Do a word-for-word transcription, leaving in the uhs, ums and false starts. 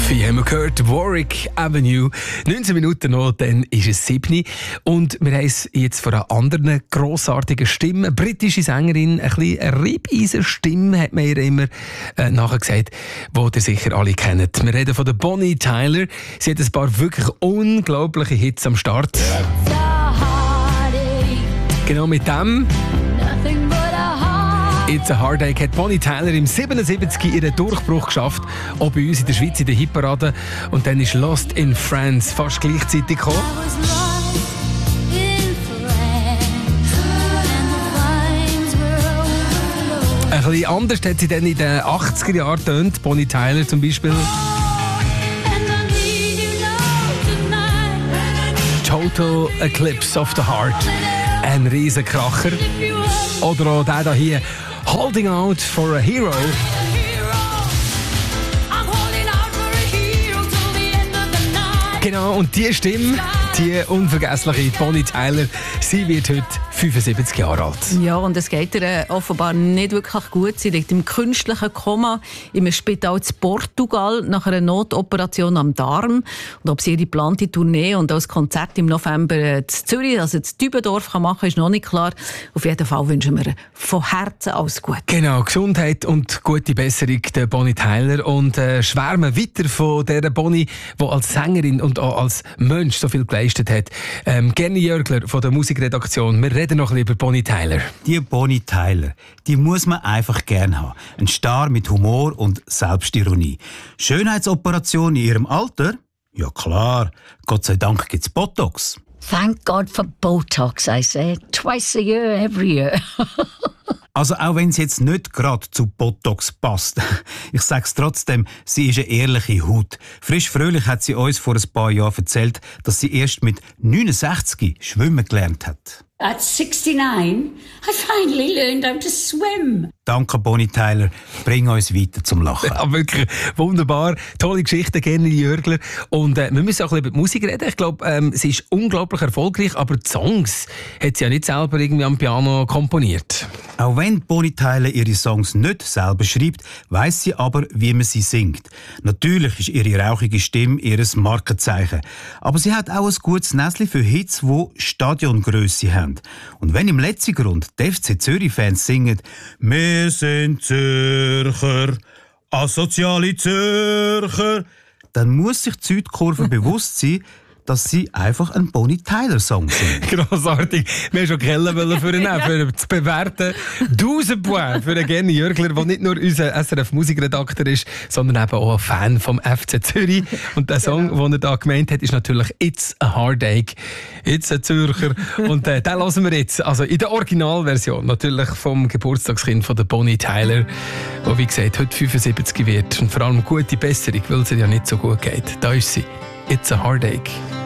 Sophie haben wir gehört, Warwick Avenue. neunzehn Minuten noch, dann ist es sieben. Und wir haben es jetzt von einer anderen grossartigen Stimme, eine britische Sängerin, ein bisschen eine Reibeisenstimme, hat man ihr immer äh, nachher gesagt, die ihr sicher alle kennt. Wir reden von der Bonnie Tyler. Sie hat ein paar wirklich unglaubliche Hits am Start. Genau mit dem It's a Heartache hat Bonnie Tyler im siebenundsiebzig ihren Durchbruch geschafft, auch bei uns in der Schweiz in der Hitparade. Und dann ist Lost in France fast gleichzeitig gekommen. Ein bisschen anders hat sie dann in den achtziger Jahren getönt, Bonnie Tyler zum Beispiel. Total Eclipse of the Heart, ein riesen Kracher. Oder auch der hier, Holding Out for a Hero. Genau, und die Stimme, die unvergessliche Bonnie Tyler, sie wird heute fünfundsiebzig Jahre alt. Ja, und es geht ihr äh, offenbar nicht wirklich gut. Sie liegt im künstlichen Koma im Spital in Portugal nach einer Notoperation am Darm. Und ob sie ihre geplante Tournee und auch das Konzert im November äh, in Zürich, also in Dübendorf, kann machen, ist noch nicht klar. Auf jeden Fall wünschen wir von Herzen alles Gute. Genau, Gesundheit und gute Besserung der Bonnie Tyler. Und äh, schwärmen weiter von dieser Bonnie, die als Sängerin und auch als Mensch so viel geleistet hat. Ähm, Gerni Jörgler von der Musikredaktion. Wir reden noch ein bisschen über Bonnie Tyler. Die Bonnie Tyler, die muss man einfach gern haben. Ein Star mit Humor und Selbstironie. Schönheitsoperation in ihrem Alter? Ja klar, Gott sei Dank gibt's Botox. Thank God for Botox, I say. Twice a year, every year. Also auch wenn es jetzt nicht gerade zu Botox passt. Ich sag's trotzdem, sie ist eine ehrliche Haut. Frisch fröhlich hat sie uns vor ein paar Jahren erzählt, dass sie erst mit neunundsechzig schwimmen gelernt hat. At sixty-nine, I finally learned how to swim. Danke, Bonnie Tyler. Bring uns weiter zum Lachen. Ja, wirklich wunderbar. Tolle Geschichte, Gerni Jörgler. Und äh, wir müssen auch ein bisschen über die Musik reden. Ich glaube, ähm, sie ist unglaublich erfolgreich, aber die Songs hat sie ja nicht selber irgendwie am Piano komponiert. Auch wenn Bonnie Tyler ihre Songs nicht selber schreibt, weiss sie aber, wie man sie singt. Natürlich ist ihre rauchige Stimme ihr Markenzeichen. Aber sie hat auch ein gutes Näschen für Hits, die Stadiongrösse haben. Und wenn im letzten Grund die F C Zürich-Fans singen «Wir sind Zürcher, asoziale Zürcher», dann muss sich die Südkurve bewusst sein, dass sie einfach einen Bonnie Tyler-Song singt. Grossartig. Wir haben schon Kellen für ihn nehmen, für zu bewerten. tausend Points für den Gerni Jörgler, der nicht nur unser S R F-Musikredakteur ist, sondern eben auch ein Fan vom F C Zürich. Und der Song, den er da gemeint hat, ist natürlich «It's a Heartache». «It's a Zürcher». Und äh, den hören wir jetzt. Also in der Originalversion. Natürlich vom Geburtstagskind von der Bonnie Tyler, der wie gesagt heute fünfundsiebzig wird. Und vor allem gute Besserung, weil es ihr ja nicht so gut geht. Da ist sie. «It's a Heartache».